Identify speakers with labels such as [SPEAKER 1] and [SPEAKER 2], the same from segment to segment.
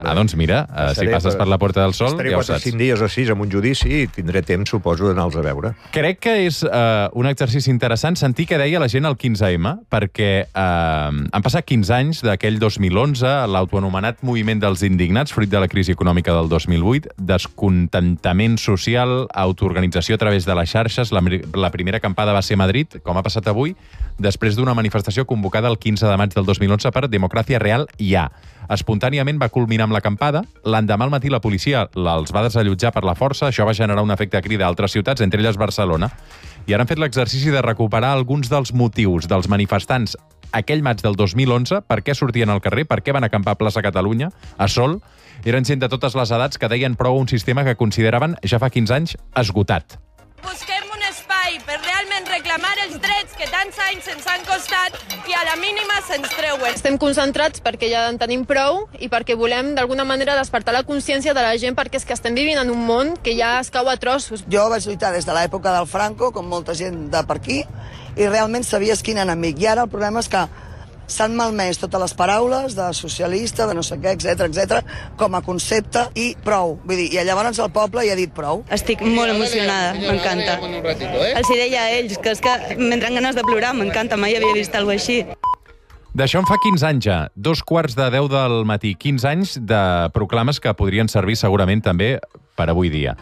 [SPEAKER 1] Doncs mira, si passes per la Porta del Sol,
[SPEAKER 2] estaré
[SPEAKER 1] ja ho
[SPEAKER 2] 4 o
[SPEAKER 1] saps.
[SPEAKER 2] 5 dies o 6 en un judici i tindré temps, suposo, d'anar-los a veure.
[SPEAKER 1] Crec que és un exercici interessant sentir què deia la gent al 15M, perquè han passat 15 anys d'aquell 2011, l'autoanomenat moviment dels indignats, fruit de la crisi econòmica del 2008, descontentament social, autoorganització a través de les xarxes. La primera acampada va ser a Madrid, com ha passat avui, després d'una manifestació convocada el 15 de maig del 2011 per Democràcia Real Ja. Espontàniament va culminar amb l'acampada. L'endemà al matí la policia els va desallotjar per la força. Això va generar un efecte crida a altres ciutats, entre elles Barcelona. I ara han fet l'exercici de recuperar alguns dels motius dels manifestants aquell maig del 2011, per què sortien al carrer, per què van acampar a Plaça Catalunya, a Sol. Eren gent de totes les edats que deien prou a un sistema que consideraven ja fa 15 anys esgotat.
[SPEAKER 3] Busquem un espai per realment reclamar els drets que tants anys ens han costat i a la mínima se'ns treuen.
[SPEAKER 4] Estem concentrats perquè ja en tenim prou i perquè volem d'alguna manera despertar la consciència de la gent, perquè és que estem vivint en un món que ja es cau a trossos.
[SPEAKER 5] Jo vaig lluitar des de l'època del Franco, com molta gent de per aquí, i realment sabies quin enemic. I ara el problema és que s'han malmès totes les paraules de socialista, de no sé què, etc com a concepte, i prou. Vull dir, i llavors el poble hi ha dit prou.
[SPEAKER 6] Estic molt emocionada, m'encanta. Els hi deia a ells que és que m'entren ganes de plorar, m'encanta, mai havia vist alguna cosa així.
[SPEAKER 1] D'això en fa 15 anys ja, 2:45 del matí, 15 anys de proclames que podrien servir segurament també per avui dia.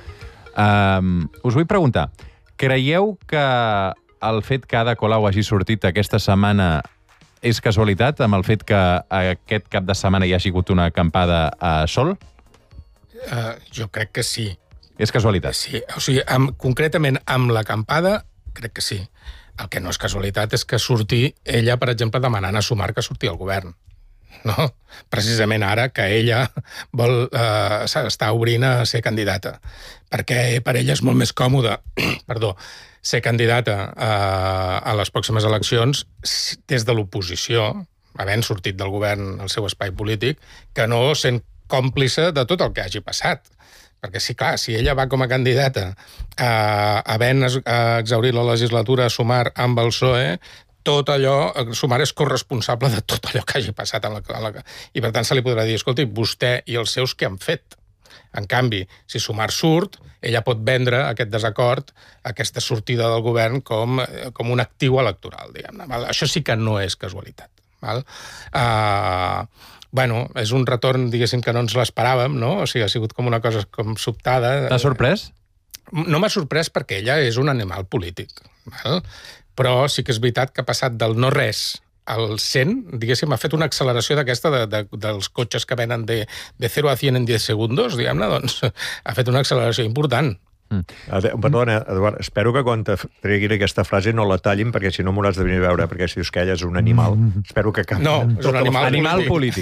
[SPEAKER 1] Us vull preguntar, creieu que el fet que Ada Colau hagi sortit aquesta setmana és casualitat, amb el fet que aquest cap de setmana hi hagi hagut una acampada a Sol?
[SPEAKER 7] Jo crec que sí.
[SPEAKER 1] És casualitat?
[SPEAKER 7] Sí, o sigui, concretament amb l'acampada, crec que sí. El que no és casualitat és que surti ella, per exemple, demanant a Sumar que surti al govern. No? Precisament ara que ella s'està obrint a ser candidata. Perquè per ella és molt més còmode ser candidata a les pròximes eleccions des de l'oposició, havent sortit del govern al seu espai polític, que no sent còmplice de tot el que hagi passat. Perquè sí, clar, si ella va com a candidata havent exhaurit la legislatura a Sumar amb el PSOE, tot allò, Sumar és corresponsable de tot allò que hagi passat. I per tant se li podrà dir, escolti, vostè i els seus què han fet? En canvi, si Sumar surt, ella pot vendre aquest desacord, aquesta sortida del govern com un actiu electoral, diguem-ne. Això sí que no és casualitat. És un retorn, diguéssim, que no ens l'esperàvem, no? O sigui, ha sigut com una cosa com sobtada.
[SPEAKER 1] T'ha sorprès?
[SPEAKER 7] No m'ha sorprès perquè ella és un animal polític. Però sí que és veritat que ha passat del no res al 100, diguéssim, ha fet una acceleració d'aquesta dels cotxes que venen de 0 a 100 en 10 segons, diguem-ne, doncs ha fet una acceleració important.
[SPEAKER 2] Perdona, Eduard, espero que quan treguin aquesta frase no la tallin, perquè si no m'hauràs de venir a veure, perquè si dius que ella és un animal, espero que canvi.
[SPEAKER 7] No, és un
[SPEAKER 1] animal polític.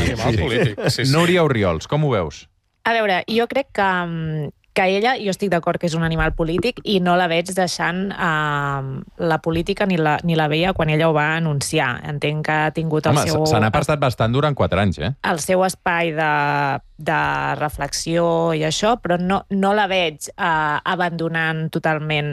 [SPEAKER 1] Núria Orriols, com ho veus?
[SPEAKER 8] A veure, jo crec que ella, jo estic d'acord que és un animal polític i no la veig deixant la política ni la veia quan ella ho va anunciar. Entenc que ha tingut el seu...
[SPEAKER 1] Se n'ha apartat bastant durant 4 anys,
[SPEAKER 8] el seu espai de reflexió i això, però no la veig abandonant totalment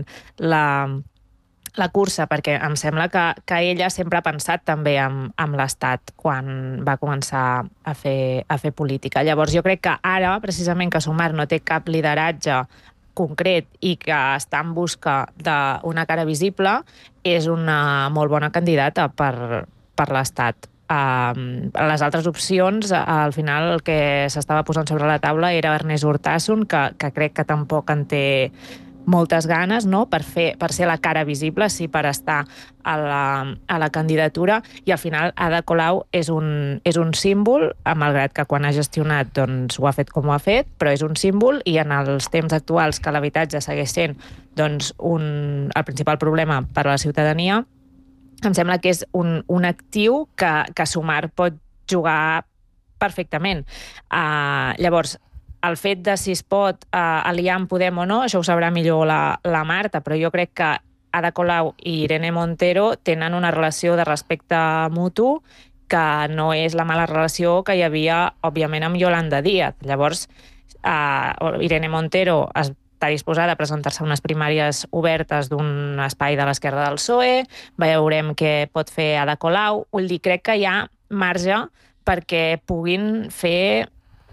[SPEAKER 8] la cursa, perquè em sembla que ella sempre ha pensat també amb l'Estat quan va començar a fer política. Llavors jo crec que ara, precisament, que Sumar no té cap lideratge concret i que està en busca d'una cara visible, és una molt bona candidata per l'Estat. Les altres opcions, al final el que s'estava posant sobre la taula era Ernest Urtasun, que crec que tampoc en té moltes ganes, no?, per ser la cara visible, sí, per estar a la candidatura, i al final Ada Colau és un símbol, malgrat que quan ha gestionat doncs ho ha fet com ho ha fet, però és un símbol, i en els temps actuals que l'habitatge segueix sent doncs el principal problema per a la ciutadania, em sembla que és un actiu que Sumar pot jugar perfectament. Llavors, el fet de si es pot aliar amb Podem o no, això ho sabrà millor la Marta, però jo crec que Ada Colau i Irene Montero tenen una relació de respecte mutu que no és la mala relació que hi havia, òbviament, amb Yolanda Díaz. Llavors, Irene Montero està disposada a presentar-se a unes primàries obertes d'un espai de l'esquerra del PSOE, veurem què pot fer Ada Colau. Vull dir, crec que hi ha marge perquè puguin fer